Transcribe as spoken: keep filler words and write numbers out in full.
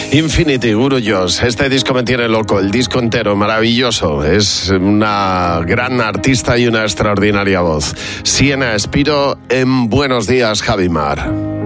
Infinity, Guru Josh. Este disco me tiene loco, el disco entero, maravilloso. Es una gran artista y una extraordinaria voz. Siena Espiro en Buenos Días, Javimar.